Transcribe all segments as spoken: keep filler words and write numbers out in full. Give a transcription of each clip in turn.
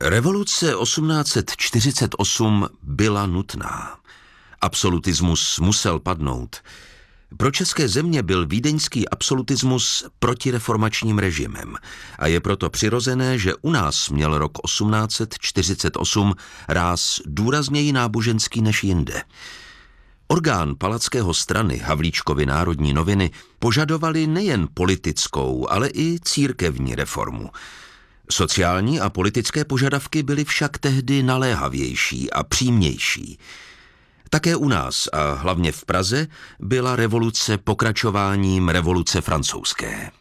Revoluce osmnáct set čtyřicet osm byla nutná. Absolutismus musel padnout. Pro české země byl vídeňský absolutismus protireformačním režimem a je proto přirozené, že u nás měl rok osmnáct set čtyřicet osm ráz důrazněji náboženský než jinde. Orgán Palackého strany Havlíčkovy Národní noviny požadovali nejen politickou, ale i církevní reformu. Sociální a politické požadavky byly však tehdy naléhavější a přímější. Také u nás a hlavně v Praze byla revoluce pokračováním revoluce francouzské.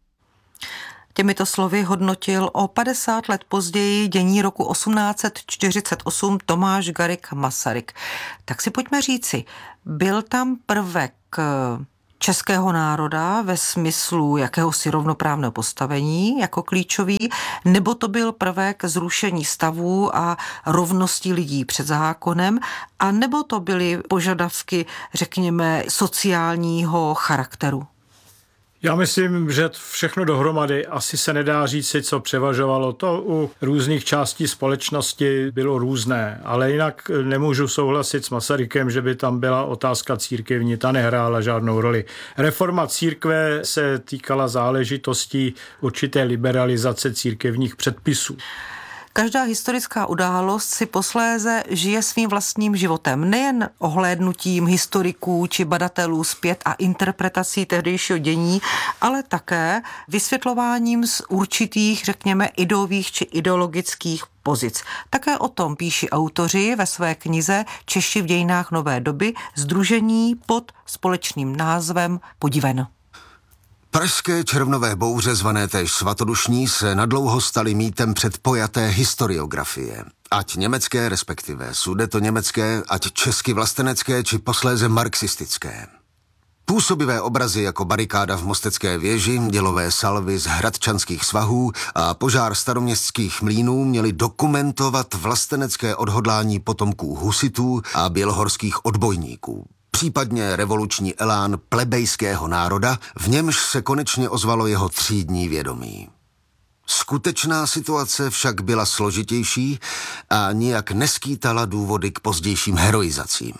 Těmito slovy hodnotil o padesát let později dění roku osmnáct set čtyřicet osm Tomáš Garrigue Masaryk. Tak si pojďme říci, byl tam prvek českého národa ve smyslu jakéhosi rovnoprávného postavení jako klíčový, nebo to byl prvek zrušení stavů a rovnosti lidí před zákonem, a nebo to byly požadavky, řekněme, sociálního charakteru? Já myslím, že všechno dohromady asi se nedá říci, co převažovalo. To u různých částí společnosti bylo různé, ale jinak nemůžu souhlasit s Masarykem, že by tam byla otázka církevní, ta nehrála žádnou roli. Reforma církve se týkala záležitostí určité liberalizace církevních předpisů. Každá historická událost si posléze žije svým vlastním životem, nejen ohlédnutím historiků či badatelů zpět a interpretací tehdejšího dění, ale také vysvětlováním z určitých, řekněme, ideových či ideologických pozic. Také o tom píší autoři ve své knize Češi v dějinách nové doby, sdružení pod společným názvem Podiveno. Pražské červnové bouře, zvané též svatodušní, se nadlouho staly mýtem předpojaté historiografie. Ať německé, respektive sudetoněmecké, ať česky vlastenecké, či posléze marxistické. Působivé obrazy jako barikáda v Mostecké věži, dělové salvy z hradčanských svahů a požár staroměstských mlýnů měly dokumentovat vlastenecké odhodlání potomků husitů a bělohorských odbojníků. Případně revoluční elán plebejského národa, v němž se konečně ozvalo jeho třídní vědomí. Skutečná situace však byla složitější a nijak neskýtala důvody k pozdějším heroizacím.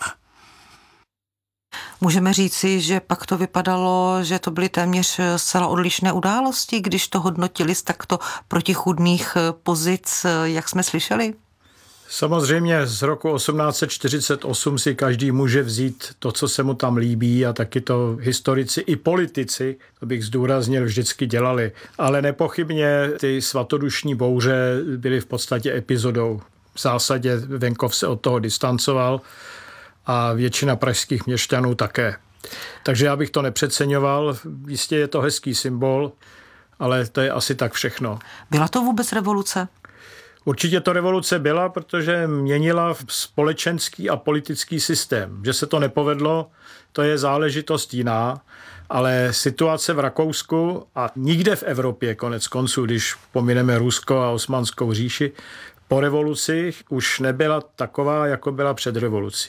Můžeme říci, že pak to vypadalo, že to byly téměř zcela odlišné události, když to hodnotili z takto protichůdných pozic, jak jsme slyšeli? Samozřejmě z roku osmnáct set čtyřicet osm si každý může vzít to, co se mu tam líbí, a taky to historici i politici, to bych zdůraznil, vždycky dělali. Ale nepochybně ty svatodušní bouře byly v podstatě epizodou. V zásadě venkov se od toho distancoval a většina pražských měšťanů také. Takže já bych to nepřeceňoval, jistě je to hezký symbol, ale to je asi tak všechno. Byla to vůbec revoluce? Určitě to revoluce byla, protože měnila společenský a politický systém. Že se to nepovedlo, to je záležitost jiná, ale situace v Rakousku a nikde v Evropě, konec konců, když pomineme Rusko a Osmanskou říši, po revoluci už nebyla taková, jako byla před revolucí.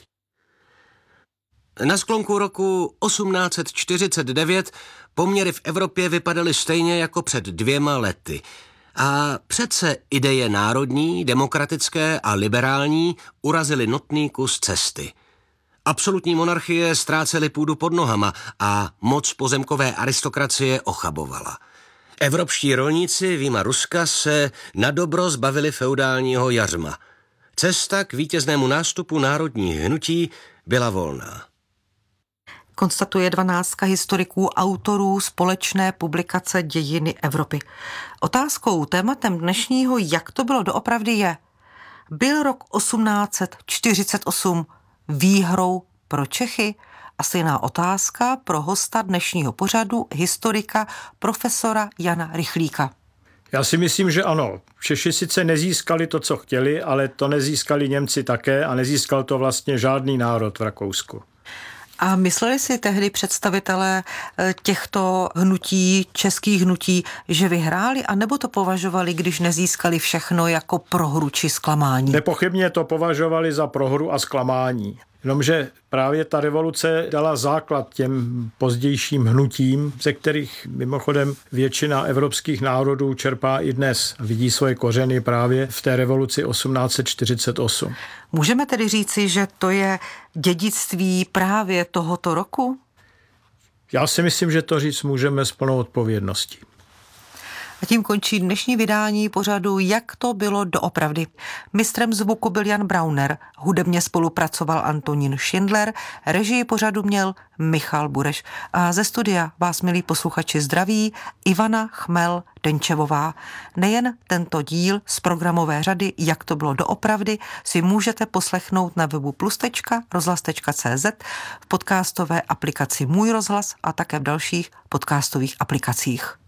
Na sklonku roku osmnáct set čtyřicet devět poměry v Evropě vypadaly stejně jako před dvěma lety. A přece ideje národní, demokratické a liberální urazily notný kus cesty. Absolutní monarchie ztrácely půdu pod nohama a moc pozemkové aristokracie ochabovala. Evropští rolníci vyjma Ruska se nadobro zbavili feudálního jařma. Cesta k vítěznému nástupu národních hnutí byla volná. Konstatuje dvanáctka historiků, autorů společné publikace Dějiny Evropy. Otázkou, tématem dnešního, jak to bylo doopravdy, je: byl rok osmnáct set čtyřicet osm výhrou pro Čechy? A stejná otázka pro hosta dnešního pořadu, historika profesora Jana Rychlíka. Já si myslím, že ano. Češi sice nezískali to, co chtěli, ale to nezískali Němci také a nezískal to vlastně žádný národ v Rakousku. A mysleli si tehdy představitelé těchto hnutí, českých hnutí, že vyhráli, anebo to považovali, když nezískali všechno, jako prohru či zklamání? Nepochybně to považovali za prohru a zklamání. Jenomže právě ta revoluce dala základ těm pozdějším hnutím, ze kterých mimochodem většina evropských národů čerpá i dnes. Vidí svoje kořeny právě v té revoluci osmnáct set čtyřicet osm. Můžeme tedy říci, že to je dědictví právě tohoto roku? Já si myslím, že to říct můžeme s plnou odpovědností. A tím končí dnešní vydání pořadu Jak to bylo doopravdy. Mistrem zvuku byl Jan Brauner, hudebně spolupracoval Antonín Schindler, režii pořadu měl Michal Bureš. A ze studia vás, milí posluchači, zdraví Ivana Chmel-Denčevová. Nejen tento díl z programové řady Jak to bylo doopravdy si můžete poslechnout na webu plus tečka rozhlas tečka cé zet, v podcastové aplikaci Můj rozhlas a také v dalších podcastových aplikacích.